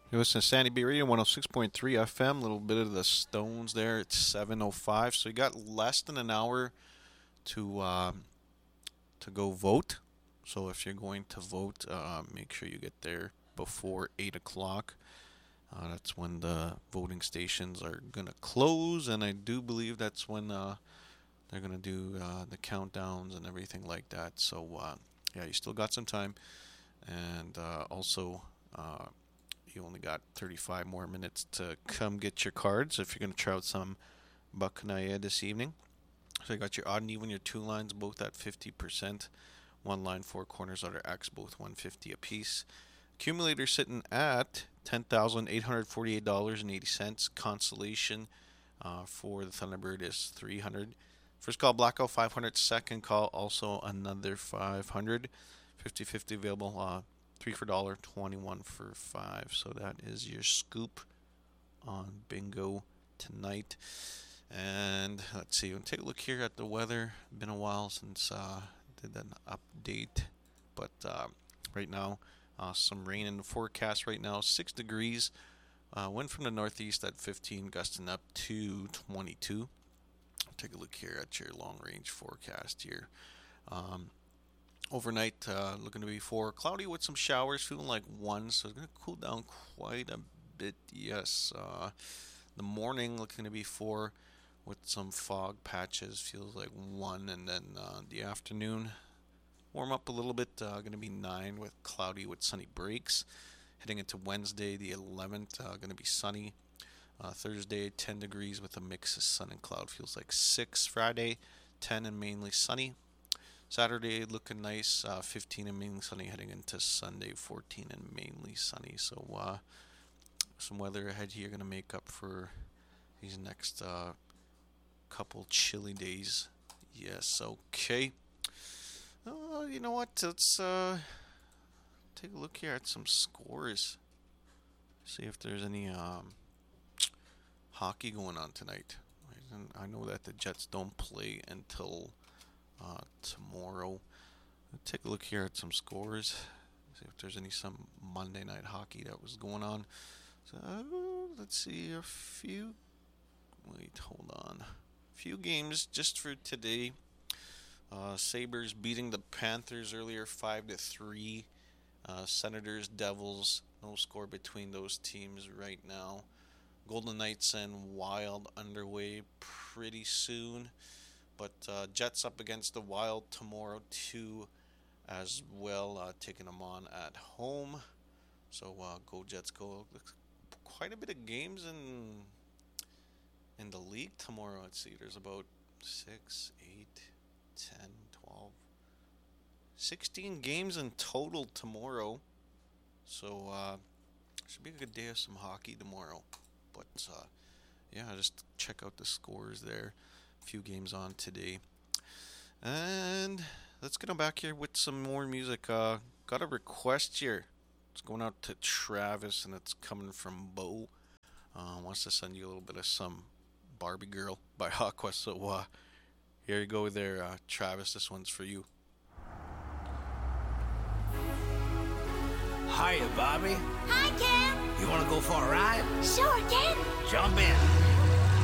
You listen to Sandy B Radio 106.3 FM. A little bit of the Stones there. It's 7:05, so you got less than an hour to go vote. So if you're going to vote, make sure you get there before 8 o'clock. That's when the voting stations are gonna close, and I do believe that's when they're gonna do the countdowns and everything like that. So yeah, you still got some time, and also. You only got 35 more minutes to come get your cards if you're going to try out some Bucknaya this evening. So you got your odd and even, your two lines, both at 50%. One line, four corners, other X, both 150 apiece. Accumulator sitting at $10,848.80. Consolation for the Thunderbird is 300. First call blackout 500. Second call also another 500. 50-50 available. 3 for $1, 21 for 5. So that is your scoop on bingo tonight. And let's see, we'll take a look here at the weather. Been a while since did an update, but right now some rain in the forecast. Right now 6 degrees. Wind from the northeast at 15, gusting up to 22. Take a look here at your long range forecast here. Overnight, looking to be 4. Cloudy with some showers, feeling like 1, so it's going to cool down quite a bit. Yes, the morning looking to be 4 with some fog patches, feels like 1, and then the afternoon warm up a little bit. Going to be 9 with cloudy with sunny breaks. Heading into Wednesday, the 11th, going to be sunny. Thursday, 10 degrees with a mix of sun and cloud, feels like 6. Friday, 10 and mainly sunny. Saturday looking nice, 15 and mainly sunny, heading into Sunday, 14 and mainly sunny. So some weather ahead here going to make up for these next couple chilly days. Yes, okay. You know what? Let's take a look here at some scores. See if there's any hockey going on tonight. I know that the Jets don't play until tomorrow. Take a look here at some scores. See if there's some Monday night hockey that was going on. So let's see a few. Wait, hold on. A few games just for today. Sabres beating the Panthers earlier 5-3. Senators, Devils, no score between those teams right now. Golden Knights and Wild underway pretty soon. But Jets up against the Wild tomorrow too, as well, taking them on at home. So go Jets, go! Quite a bit of games in the league tomorrow. Let's see, there's about 6, 8, 10, 12, 16 games in total tomorrow. So should be a good day of some hockey tomorrow. But yeah, just check out the scores there. Few games on today, and let's get on back here with some more music. Got a request here. It's going out to Travis, and it's coming from Bo. Wants to send you a little bit of some Barbie Girl by Aqua. So here you go there, Travis. This one's for you. Hiya, Bobby. Hi, Ken. You want to go for a ride? Sure, Ken. Jump in.